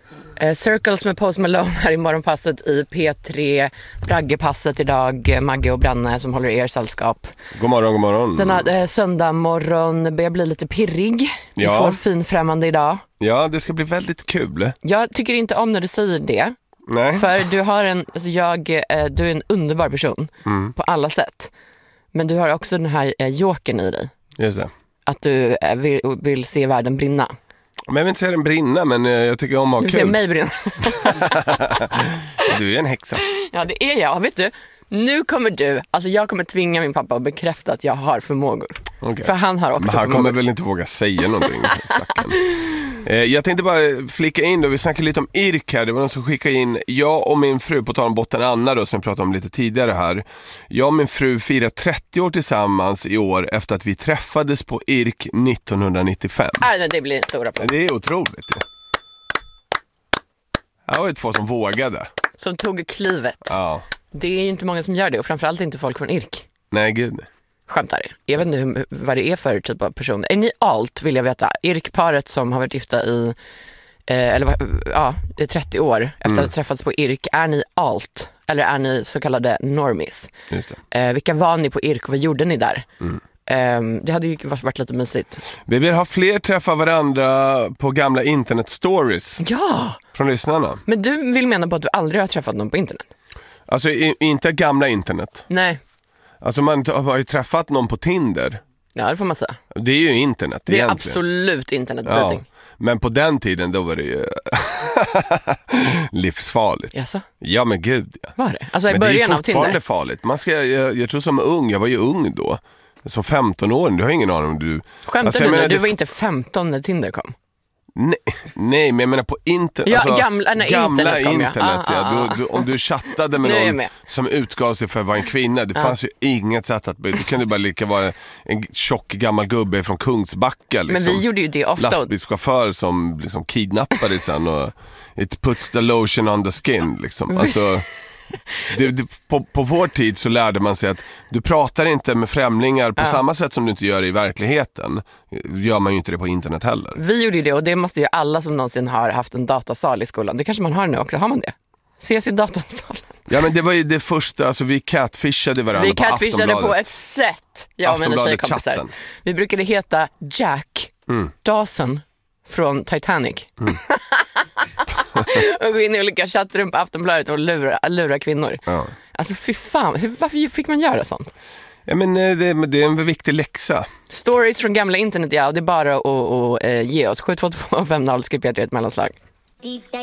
Circles med Post Malone här i morgonpasset i P3. Braggepasset idag, Maggie och Branne som håller er sällskap. God morgon, god morgon. Denna söndag morgon börjar bli lite pirrig. Vi får finfrämmande idag. Ja, det ska bli väldigt kul. Jag tycker inte om när du säger det. Nej. För du har du är en underbar person på alla sätt. Men du har också den här jokern i dig. Just det. Att du vill se världen brinna. Men jag vill inte säga den brinna, men jag tycker om att ha kul. Du ser mig brinna. Du är en häxa. Ja, det är jag. Vet du, nu kommer du, alltså jag kommer tvinga min pappa att bekräfta att jag har förmågor. Okay. För han har också förmågor. Men han kommer väl inte våga säga någonting. Jag tänkte bara flika in då, vi snackade lite om Irk här. Det var någon som skickade in, jag och min fru, på tal om botten Anna då, som vi pratade om lite tidigare här. Jag och min fru firar 30 år tillsammans i år efter att vi träffades på Irk 1995. Det blir en stor rapport. Det är otroligt. Det var ju två som vågade. Som tog klivet. Ja. Det är ju inte många som gör det, och framförallt inte folk från Irk. Nej, gud. Skämtar. Jag vet inte vad det är för typ av person. Är ni alt, vill jag veta. Irk-paret som har varit gifta i det är 30 år efter att ha träffats på Irk. Är ni alt? Eller är ni så kallade normies? Just det. Vilka var ni på Irk och vad gjorde ni där? Det hade ju varit lite mysigt. Vi vill ha fler träffa varandra på gamla internet-stories. Ja! Från lyssnarna. Men du vill mena på att du aldrig har träffat någon på internet? Alltså inte gamla internet. Nej. Alltså man har ju träffat någon på Tinder. Ja, det får man säga. Det är ju internet det är egentligen. Absolut internetdating. Ja, men på den tiden då var det ju livsfarligt. Jaså? Ja, men gud. Ja. Var det? Alltså i början av Tinder? Det är fortfarande farligt. Jag tror som ung, jag var ju ung då. Som 15 år, du har ingen aning om du... Skämtar du nu? Du var inte 15 när Tinder kom? Nej, men jag menar på internet. Ja, alltså, gamla internet, om du chattade med någon som utgav sig för att vara en kvinna, det fanns ju inget sätt att... Du kunde bara lika vara en tjock gammal gubbe från Kungsbacka. Liksom. Men vi gjorde ju det ofta. Lastbilschaufför som liksom kidnappade sen och it puts the lotion on the skin. Liksom. Alltså... På vår tid så lärde man sig att du pratar inte med främlingar på samma sätt som du inte gör i verkligheten. Gör man ju inte det på internet heller. Vi gjorde det, och det måste ju alla som någonsin har haft en datasal i skolan. Det kanske man har nu också, har man det? Ses i datasalen. Ja, men det var ju det första, alltså vi catfishade varandra på Aftonbladet. Vi catfishade på ett sätt, jag och mina tjejkompisar. Vi brukade heta Jack Dawson från Titanic. Och gå in i olika chattrum på Aftonbladet och lura kvinnor. Ja. Alltså fy fan, varför fick man göra sånt? Ja, men det är en viktig läxa. Stories från gamla internet, ja, det är bara att ge oss 72250, skriv P3 ett mellanslag.